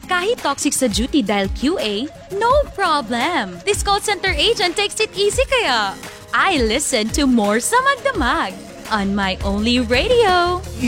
Kahit toxic sa duty dahil QA, no problem. This call center agent takes it easy kaya. I listen to more sa Magdamag on my only radio.